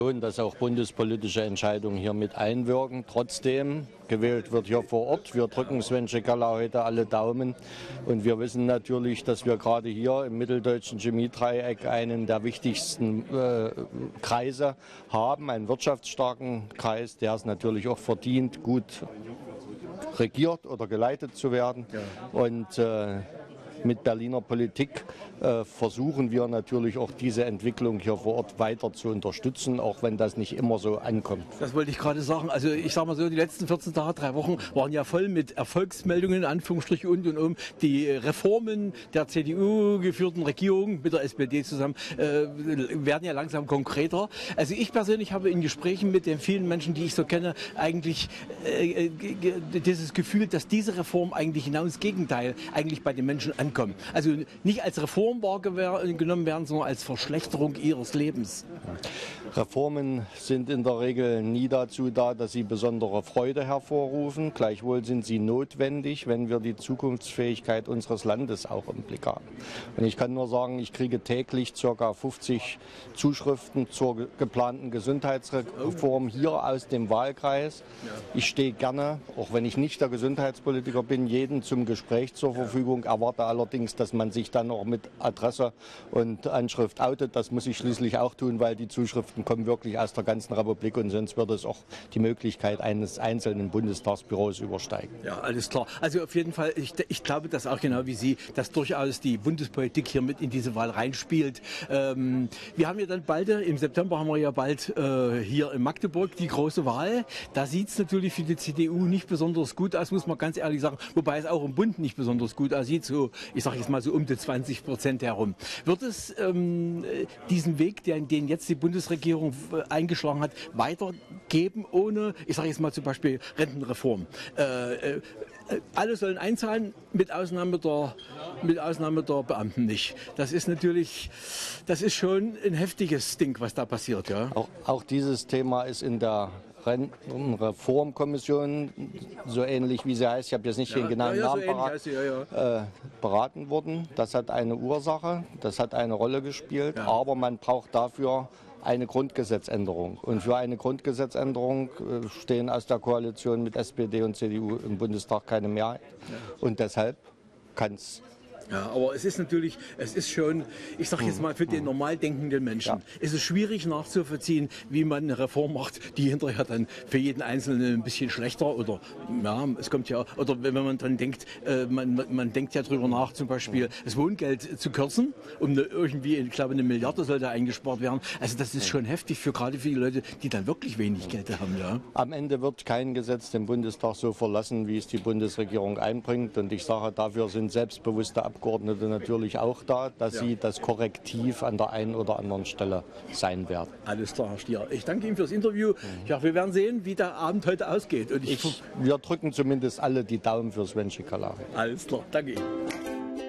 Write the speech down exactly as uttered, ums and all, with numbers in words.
Dass auch bundespolitische Entscheidungen hier mit einwirken. Trotzdem, gewählt wird hier vor Ort. Wir drücken Sven Cekala heute alle Daumen. Und wir wissen natürlich, dass wir gerade hier im mitteldeutschen Chemiedreieck einen der wichtigsten äh, Kreise haben, einen wirtschaftsstarken Kreis, der es natürlich auch verdient, gut regiert oder geleitet zu werden. Ja. Und äh, mit Berliner Politik äh, versuchen wir natürlich auch diese Entwicklung hier vor Ort weiter zu unterstützen, auch wenn das nicht immer so ankommt. Das wollte ich gerade sagen. Also ich sage mal so, die letzten vierzehn Tage, drei Wochen waren ja voll mit Erfolgsmeldungen, in Anführungsstrichen und und um. Die Reformen der C D U-geführten Regierung mit der S P D zusammen äh, werden ja langsam konkreter. Also ich persönlich habe in Gesprächen mit den vielen Menschen, die ich so kenne, eigentlich äh, dieses Gefühl, dass diese Reform eigentlich genau das Gegenteil eigentlich bei den Menschen ankommt. Also nicht als Reform wahrgenommen werden, sondern als Verschlechterung ihres Lebens. Reformen sind in der Regel nie dazu da, dass sie besondere Freude hervorrufen. Gleichwohl sind sie notwendig, wenn wir die Zukunftsfähigkeit unseres Landes auch im Blick haben. Und ich kann nur sagen, ich kriege täglich ca. fünfzig Zuschriften zur geplanten Gesundheitsreform hier aus dem Wahlkreis. Ich stehe gerne, auch wenn ich nicht der Gesundheitspolitiker bin, jeden zum Gespräch zur Verfügung, erwarte allerdings, dass man sich dann auch mit Adresse und Anschrift outet. Das muss ich schließlich auch tun, weil die Zuschriften kommen wirklich aus der ganzen Republik und sonst würde es auch die Möglichkeit eines einzelnen Bundestagsbüros übersteigen. Ja, alles klar. Also auf jeden Fall, ich, ich glaube, dass auch genau wie Sie, dass durchaus die Bundespolitik hier mit in diese Wahl reinspielt. Ähm, wir haben ja dann bald, im September haben wir ja bald äh, hier in Magdeburg die große Wahl. Da sieht es natürlich für die C D U nicht besonders gut aus, muss man ganz ehrlich sagen, wobei es auch im Bund nicht besonders gut aussieht, so, ich sage jetzt mal so um die zwanzig Prozent herum. Wird es ähm, diesen Weg, den, den jetzt die Bundesregierung eingeschlagen hat, weitergeben ohne, ich sage jetzt mal zum Beispiel Rentenreform? Äh, äh, alle sollen einzahlen, mit Ausnahme der, mit Ausnahme der Beamten nicht. Das ist natürlich, das ist schon ein heftiges Ding, was da passiert. Ja? Auch, auch dieses Thema ist in der Rentenreformkommission, so ähnlich wie sie heißt, ich habe jetzt nicht ja, den genauen ja, ja, Namen so beraten, sie, ja, ja. Äh, beraten worden. Das hat eine Ursache, das hat eine Rolle gespielt, ja. Aber man braucht dafür eine Grundgesetzänderung. Und für eine Grundgesetzänderung äh, stehen aus der Koalition mit S P D und C D U im Bundestag keine Mehrheit. Ja. Und deshalb kann es. Ja, aber es ist natürlich, es ist schon, ich sage jetzt mal für den normal denkenden Menschen, ja. Es ist schwierig nachzuvollziehen, wie man eine Reform macht, die hinterher dann für jeden Einzelnen ein bisschen schlechter oder, ja, es kommt ja, oder wenn man dann denkt, äh, man, man denkt ja drüber nach, zum Beispiel das Wohngeld zu kürzen, um eine, irgendwie, ich glaube, eine Milliarde soll da eingespart werden. Also das ist schon heftig für gerade für die Leute, die dann wirklich wenig Geld haben. Ja. Am Ende wird kein Gesetz den Bundestag so verlassen, wie es die Bundesregierung einbringt. Und ich sage, dafür sind selbstbewusste Abgeordnete Abgeordnete natürlich auch da, dass ja. sie das Korrektiv an der einen oder anderen Stelle sein werden. Alles klar, Herr Stier. Ich danke Ihnen fürs Interview. Ja, wir werden sehen, wie der Abend heute ausgeht. Und ich ich, wir drücken zumindest alle die Daumen für Sven Cekala. Alles klar, danke Ihnen.